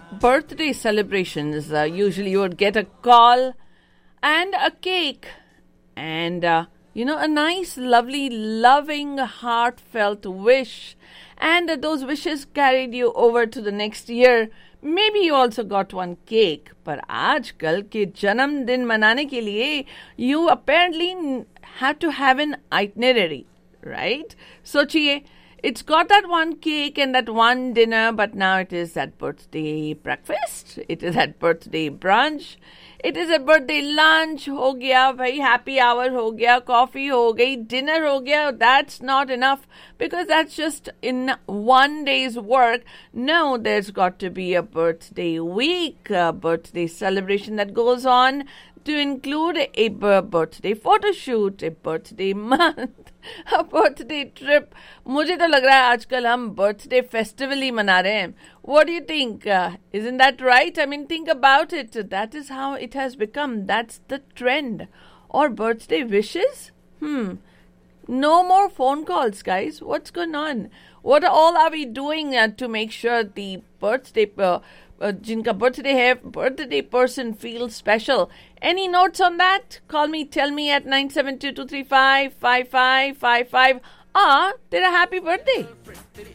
birthday celebrations, usually you would get a call and a cake and, a nice, lovely, loving, heartfelt wish. And those wishes carried you over to the next year. Maybe you also got one cake. पर आजकल के जन्मदिन मनाने के लिए you apparently have to have an itinerary, right? सोचिए, it's got that one cake and that one dinner, but now it is that birthday breakfast. It is that birthday brunch. It is a birthday lunch. हो गया भाई, happy hour हो गया, coffee हो गई, dinner हो गया. That's not enough because that's just in one day's work. No, there's got to be a birthday week, a birthday celebration that goes on to include a birthday photo shoot, a birthday month, a birthday trip. मुझे तो लग रहा है आजकल हम birthday festival ही मना रहे हैं. What do you think? Isn't that right? I mean, think about it. That is how it has become. That's the trend. Or birthday wishes? No more phone calls, guys. What's going on? What all are we doing to make sure the birthday jinka birthday hai, birthday person feels special? Any notes on that? Call me, tell me at 972-235-5555. Tera happy birthday.